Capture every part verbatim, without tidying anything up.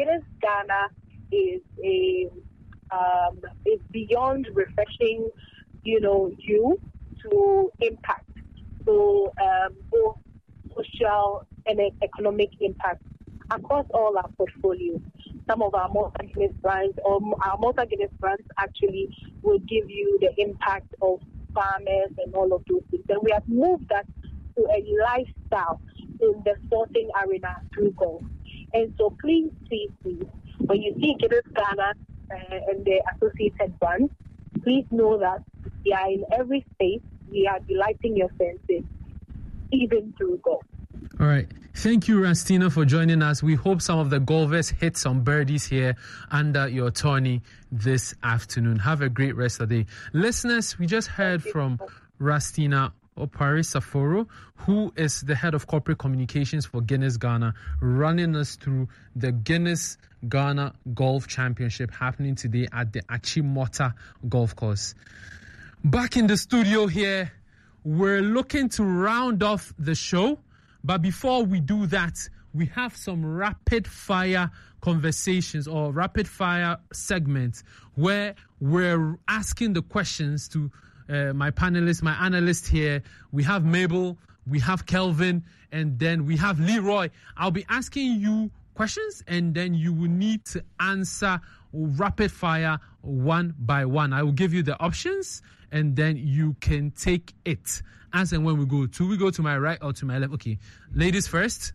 Guinness Ghana is a um, is beyond refreshing, you know, you to impact. So um, both social and economic impact across all our portfolio. Some of our multi-Guinness brands, or our multi-Guinness brands actually will give you the impact of farmers and all of those things. And we have moved that to a lifestyle in the sporting arena through golf. And so please, please, please, when you see Guinness Ghana uh, and the associated brands, please know that we are in every space. We are delighting your senses, even through golf. All right. Thank you, Rastina, for joining us. We hope some of the golfers hit some birdies here under your tourney this afternoon. Have a great rest of the day. Listeners, we just heard from Rastina Opare Saforo, who is the head of corporate communications for Guinness Ghana, running us through the Guinness Ghana Golf Championship happening today at the Achimota Golf Course. Back in the studio here, we're looking to round off the show. But before we do that, we have some rapid fire conversations or rapid fire segments where we're asking the questions to uh, my panelists, my analyst here. We have Mabel, we have Kelvin, and then we have Leroy. I'll be asking you questions, and then you will need to answer rapid fire one by one. I will give you the options, and then you can take it. As and when we go to, we go to my right or to my left? Okay, ladies first.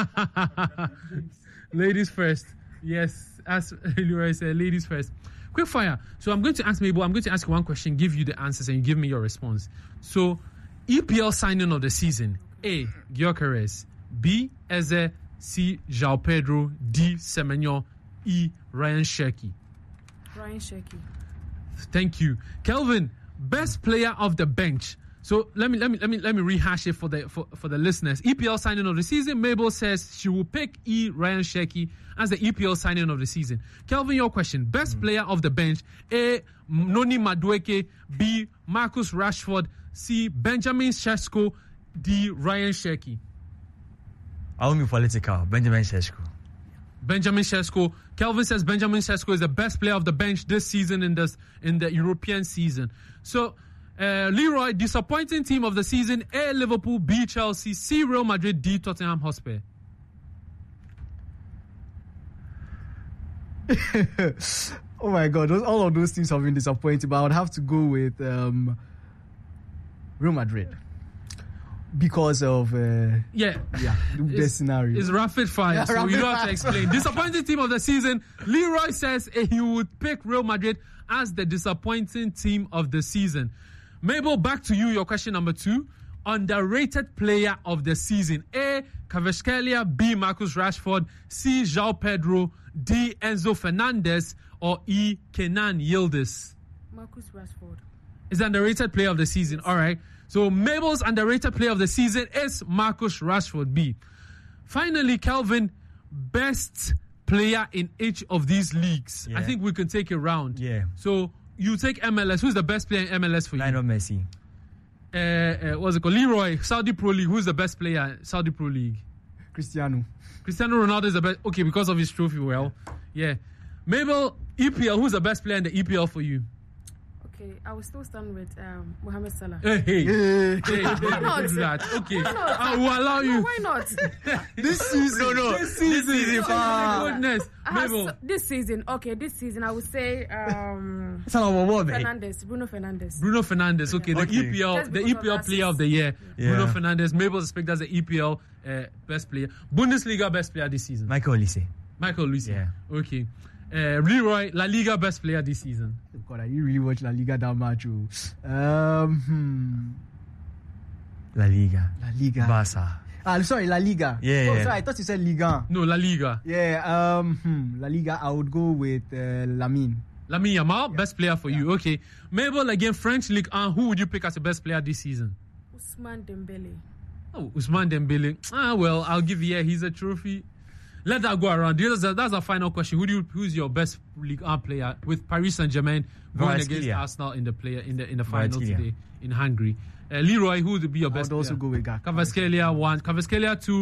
Ladies first. Yes, as Leroy said, ladies first. Quick fire. So I'm going to ask Mabel, I'm going to ask you one question, give you the answers, and you give me your response. So, E P L signing of the season. A, Gyökeres. B, Eze. C, João Pedro. D, Semenyo. E, Ryan Cherki. Ryan Cherki. Thank you. Kelvin, best player of the bench. So let me let me let me let me rehash it for the for, for the listeners. E P L signing of the season. Mabel says she will pick E, Ryan Cherki as the E P L signing of the season. Kelvin, your question: best mm. player of the bench. A, Noni Madueke. B, Marcus Rashford. C, Benjamin Sesko. D, Ryan Cherki. I won't be political. Benjamin Sesko. Benjamin Sesko. Kelvin says Benjamin Sesko is the best player of the bench this season in this in the European season. So. Uh, Leroy, disappointing team of the season: A, Liverpool. B, Chelsea. C, Real Madrid. D, Tottenham Hotspur. Oh my God, those, all of those teams have been disappointing, but I would have to go with um, Real Madrid because of uh, yeah, yeah, the scenario. It's rapid fire, yeah, so rapid you don't have to explain. Disappointing team of the season. Leroy says uh, he would pick Real Madrid as the disappointing team of the season. Mabel, back to you. Your question number two. Underrated player of the season. A, Kvaratskhelia. B, Marcus Rashford. C, João Pedro. D, Enzo Fernandez. Or E, Kenan Yildiz. Marcus Rashford. Is the underrated player of the season. All right. So Mabel's underrated player of the season is Marcus Rashford. B. Finally, Kelvin, best player in each of these leagues. Yeah. I think we can take it round. Yeah. So you take M L S. Who's the best player in M L S for you? Lionel Messi. Uh, uh, what's it called? Leroy, Saudi Pro League. Who's the best player in Saudi Pro League? Cristiano. Cristiano Ronaldo is the best. Okay, because of his trophy. Well, yeah. Mabel, E P L. Who's the best player in the E P L for you? Okay, I will still stand with um, Mohamed Salah. Hey, hey, hey, hey, why not? Do that. Okay, why not? I will allow you. No, why not? This season, no, no, this season, this season, oh, goodness, Mabel. So, this season, okay, this season I would say um, Fernandes, Bruno Fernandes. Bruno Fernandes. Okay, yeah. the okay. E P L, Just the E P L player of the year, yeah. Bruno Fernandes. Mabel is picked as the E P L uh, best player. Bundesliga best player this season. Michael Olise. Michael Olise. Yeah. Okay. Uh, Leroy, La Liga best player this season. God, I didn't really watch La Liga that much. Um, hmm. La Liga. La Liga. Barca. Ah, sorry, La Liga. Yeah. Oh, yeah. sorry, I thought you said Liga. No, La Liga. Yeah. Um, hmm, La Liga. I would go with uh, Lamine. Lamine Yamal, yeah. best player for yeah. you. Okay. Mabel, again, French League. Uh, who would you pick as the best player this season? Ousmane Dembele. Oh, Ousmane Dembele. Ah, well, I'll give you. Yeah, he's a trophy. Let that go around. That's, that's our final question. Who do you, who's your best Ligue one player with Paris Saint-Germain going against Arsenal in the player in the in the final today in Hungary? Uh, Leroy, who would be your best I would also player? go with Gak. Kvaratskhelia one, Kvaratskhelia two,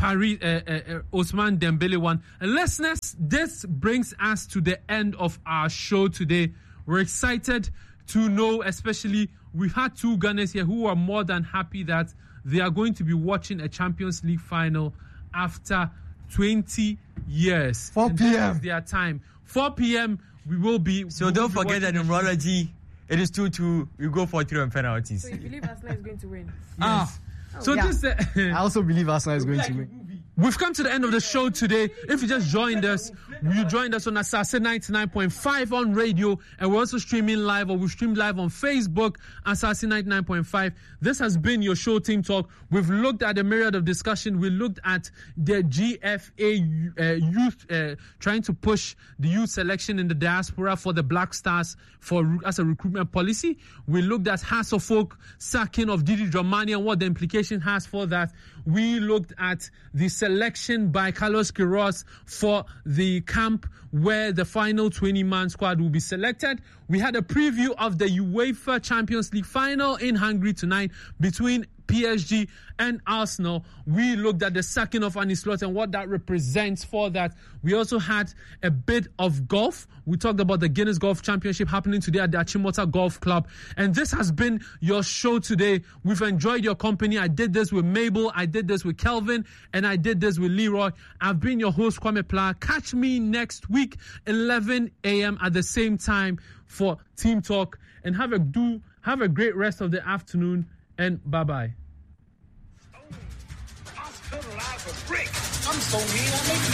Paris, uh, uh, uh, Ousmane Dembele one. And listeners, this brings us to the end of our show today. We're excited to know, especially we've had two Ghanaians here who are more than happy that they are going to be watching a Champions League final after twenty years. four p.m. their time. four p.m. we will be. So we will don't be forget that numerology, it is two two. We go for three on penalties. So you believe Arsenal is going to win? Yes. So yeah. this. Uh, I also believe Arsenal is going to win. We've come to the end of the show today. If you just joined us, you joined us on Asase ninety-nine point five on radio, and we're also streaming live, or we stream live on Facebook, Asase ninety-nine point five. This has been your show, Team Talk. We've looked at a myriad of discussion. We looked at the G F A uh, youth uh, trying to push the youth selection in the diaspora for the Black Stars for as a recruitment policy. We looked at Hasselfolk sacking of Didi Dramani and what the implication has for that. We looked at the selection by Carlos Queiroz for the camp where the final twenty-man squad will be selected. We had a preview of the UEFA Champions League final in Hungary tonight between P S G and Arsenal. We looked at the sacking of Arne Slot and what that represents for that. We also had a bit of golf. We talked about the Guinness Golf Championship happening today at the Achimota Golf Club. And this has been your show today. We've enjoyed your company. I did this with Mabel. I did this with Kelvin. And I did this with Leroy. I've been your host, Kwame Pla. Catch me next week, eleven a.m. at the same time for Team Talk. And have a do have a great rest of the afternoon. And bye-bye. I'm so mean, I make